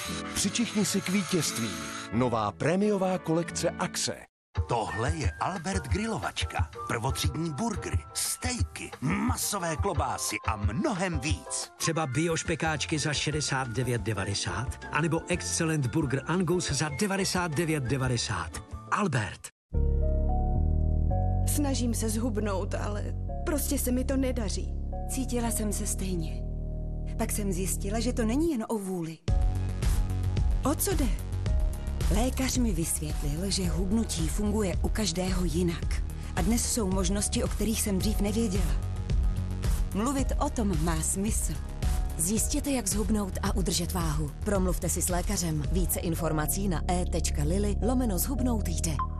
Přičichni si k vítězství. Nová prémiová kolekce Axe. Tohle je Albert grilovačka. Prvotřídní burgery, stejky, masové klobásy a mnohem víc. Třeba biošpekáčky za 69,90 anebo Excellent Burger Angus za 99,90. Albert. Snažím se zhubnout, ale prostě se mi to nedaří. Cítila jsem se stejně. Pak jsem zjistila, že to není jen o vůli. O co jde? Lékař mi vysvětlil, že hubnutí funguje u každého jinak. A dnes jsou možnosti, o kterých jsem dřív nevěděla. Mluvit o tom má smysl. Zjistěte, jak zhubnout a udržet váhu. Promluvte si s lékařem. Více informací na e.lily/zhubnout jde.